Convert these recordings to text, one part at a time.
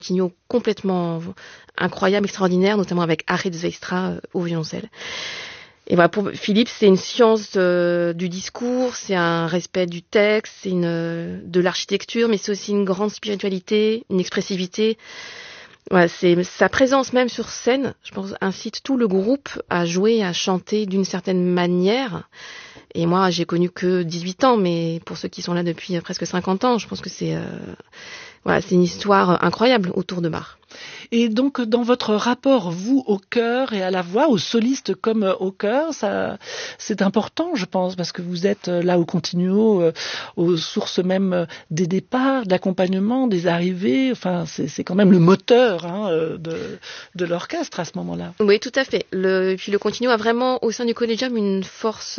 continue complètement incroyable, extraordinaire, notamment avec Arit Zweistra au violoncelle. Et voilà, pour Philippe, c'est une science du discours, c'est un respect du texte, c'est de l'architecture, mais c'est aussi une grande spiritualité, une expressivité. Voilà, c'est sa présence même sur scène, je pense, incite tout le groupe à jouer, à chanter d'une certaine manière. Et moi, j'ai connu que 18 ans, mais pour ceux qui sont là depuis presque 50 ans, je pense que c'est une histoire incroyable autour de Bach. Et donc, dans votre rapport, vous, au chœur et à la voix, aux solistes comme au chœur, ça, c'est important, je pense, parce que vous êtes là au continuo, aux sources même des départs, de l'accompagnement, des arrivées. Enfin, c'est quand même le moteur de l'orchestre à ce moment-là. Oui, tout à fait. Puis le continuo a vraiment, au sein du Collegium, une force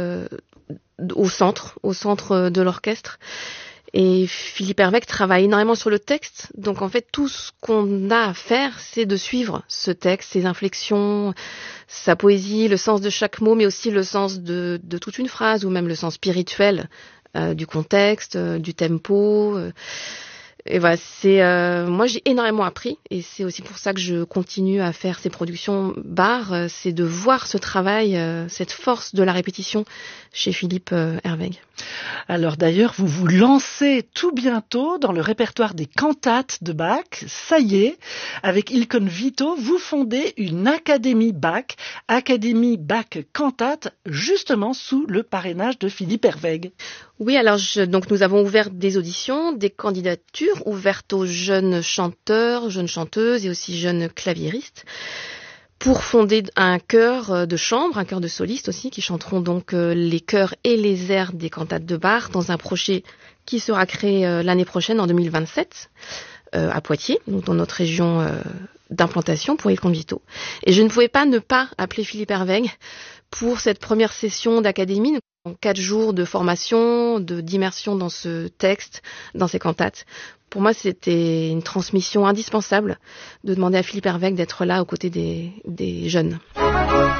au centre de l'orchestre. Et Philippe Herwegh travaille énormément sur le texte. Donc en fait, tout ce qu'on a à faire, c'est de suivre ce texte, ses inflexions, sa poésie, le sens de chaque mot, mais aussi le sens de toute une phrase, ou même le sens spirituel du contexte, du tempo. Et voilà, moi j'ai énormément appris, et c'est aussi pour ça que je continue à faire ces productions Bach, c'est de voir ce travail, cette force de la répétition chez Philippe Herwegh. Alors d'ailleurs, vous vous lancez tout bientôt dans le répertoire des cantates de Bach. Ça y est, avec Il Convito, vous fondez une Académie Académie Bach Cantate, justement sous le parrainage de Philippe Herwegh. Oui, alors donc nous avons ouvert des auditions, des candidatures ouvertes aux jeunes chanteurs, jeunes chanteuses et aussi jeunes claviéristes, pour fonder un chœur de chambre, un chœur de solistes aussi, qui chanteront donc les chœurs et les airs des cantates de Bach dans un projet qui sera créé l'année prochaine, en 2027, à Poitiers, donc dans notre région d'implantation pour Il Convito. Et je ne pouvais pas ne pas appeler Philippe Herwegh pour cette première session d'académie, 4 jours de formation, d'immersion dans ce texte, dans ces cantates. Pour moi, c'était une transmission indispensable de demander à Philippe Herwegh d'être là aux côtés des jeunes.